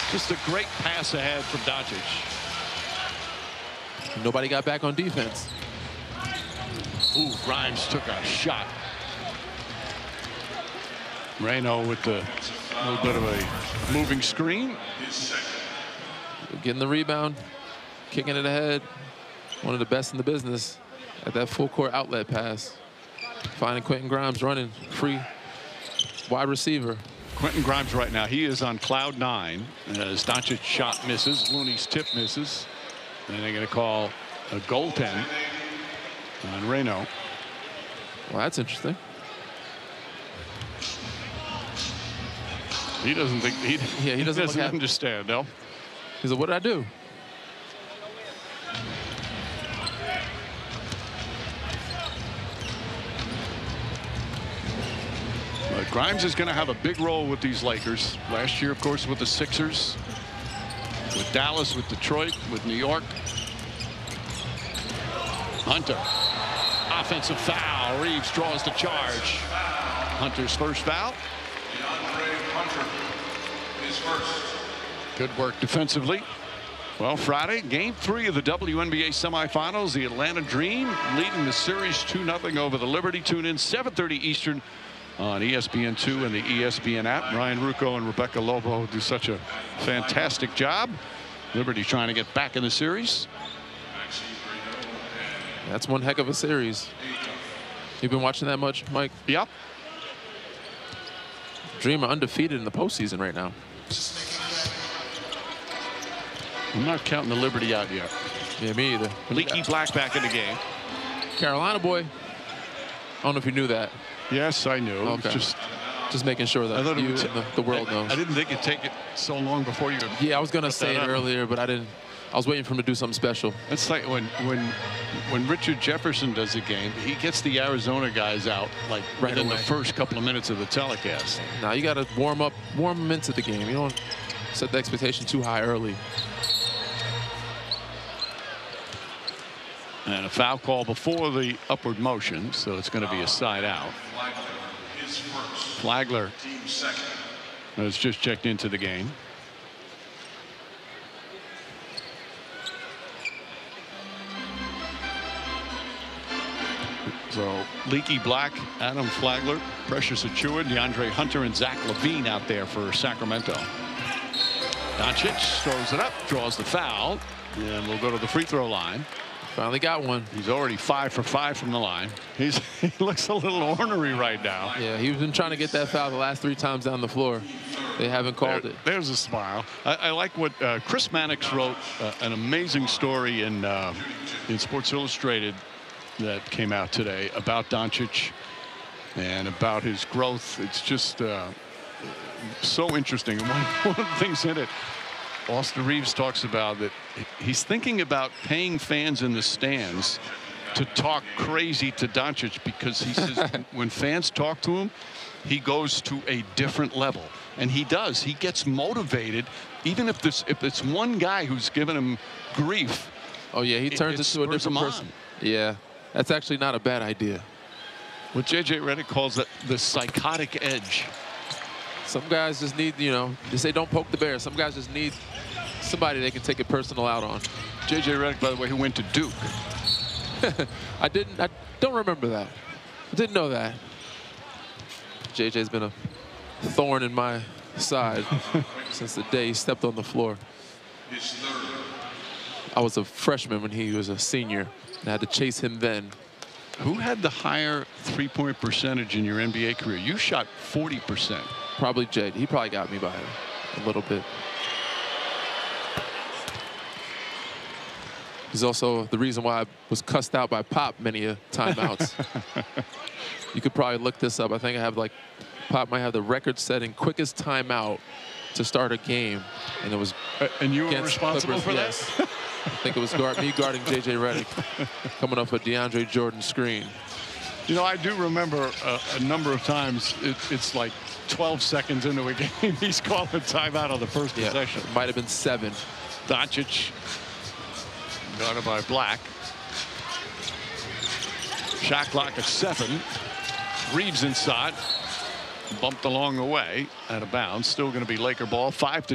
Just a great pass ahead from Doncic. Nobody got back on defense. Ooh, Grimes took a shot. Reno with the little bit of a moving screen. Getting the rebound, kicking it ahead. One of the best in the business at that full court outlet pass. Finding Quentin Grimes running free wide receiver. Quentin Grimes right now, he is on cloud 9 as Doncic's shot misses, Looney's tip misses, and they're going to call a goaltend on Reno. Well, that's interesting. He doesn't think he doesn't understand. No. He said, "What did I do?" But Grimes is going to have a big role with these Lakers. Last year, of course, with the Sixers, with Dallas, with Detroit, with New York. Hunter. Offensive foul. Reeves draws the charge. Hunter's first foul. Good work defensively. Well, Friday, Game 3 of the WNBA semifinals. The Atlanta Dream leading the series 2-0 over the Liberty. Tune in 7:30 Eastern on ESPN2 and the ESPN app. Ryan Ruocco and Rebecca Lobo do such a fantastic job. Liberty trying to get back in the series. That's one heck of a series. You've been watching that much, Mike? Yep. Dream are undefeated in the postseason right now. I'm not counting the Liberty out yet. Yeah, me either. Leaky Black back in the game. Carolina boy. I don't know if you knew that. Yes, I knew. Okay. Just making sure that you and the world knows. I didn't think it'd take it so long before you. Yeah, I was gonna say it earlier, but I didn't. I was waiting for him to do something special. It's like when Richard Jefferson does a game, he gets the Arizona guys out like right in the first couple of minutes of the telecast. Now you got to warm them into the game. You don't set the expectation too high early. And a foul call before the upward motion, so it's going to be a side out. Flagler has just checked into the game. So Leaky Black, Adam Flagler, Precious Achiuwa, DeAndre Hunter, and Zach LaVine out there for Sacramento. Doncic throws it up, draws the foul, and we'll go to the free throw line. Finally got one. He's already 5 for 5 from the line. He looks a little ornery right now. Yeah, he's been trying to get that foul the last 3 times down the floor. They haven't called it. There's a smile. I like what Chris Mannix wrote, an amazing story in Sports Illustrated that came out today about Doncic and about his growth. It's just so interesting. And one of the things in it, Austin Reeves talks about that he's thinking about paying fans in the stands to talk crazy to Doncic, because he says when fans talk to him, he goes to a different level. And he does. He gets motivated, even if it's one guy who's giving him grief. Oh, yeah, he turns into a different person. Yeah, that's actually not a bad idea. What J.J. Redick calls it the psychotic edge. Some guys just need, they say don't poke the bear. Some guys just need somebody they can take it personal out on. J.J. Redick, by the way, who went to Duke. I don't remember that. I didn't know that. J.J.'s been a thorn in my side since the day he stepped on the floor. I was a freshman when he was a senior, and I had to chase him then. Who had the higher three-point percentage in your NBA career? You shot 40%. Probably Jay. He probably got me by a little bit. He's also the reason why I was cussed out by Pop many timeouts. You could probably look this up. I think I have Pop might have the record-setting quickest timeout to start a game, and it was. And you were responsible for that? Yes. I think it was me guarding J.J. Redick, coming off a DeAndre Jordan screen. I do remember a number of times it's like 12 seconds into a game, he's calling a timeout on the first possession. It might have been 7. Doncic, guarded by Black. Shot clock at 7. Reeves inside, bumped along the way, out of bounds. Still going to be Laker ball. 5-2.